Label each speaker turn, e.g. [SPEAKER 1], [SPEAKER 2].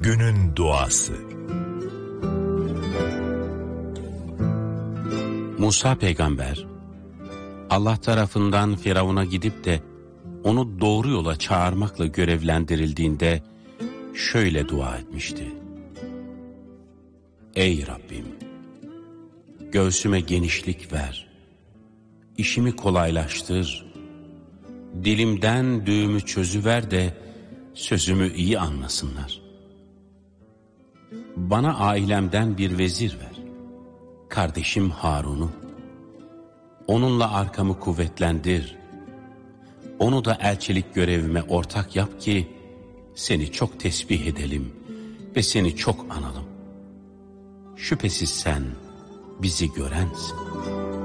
[SPEAKER 1] Günün duası.
[SPEAKER 2] Musa peygamber, Allah tarafından Firavun'a gidip de onu doğru yola çağırmakla görevlendirildiğinde şöyle dua etmişti: Ey Rabbim! Göğsüme genişlik ver, işimi kolaylaştır, dilimden düğümü çözüver de sözümü iyi anlasınlar. Bana ailemden bir vezir ver, kardeşim Harun'u. Onunla arkamı kuvvetlendir, onu da elçilik görevime ortak yap ki seni çok tesbih edelim ve seni çok analım. Şüphesiz sen bizi görensin.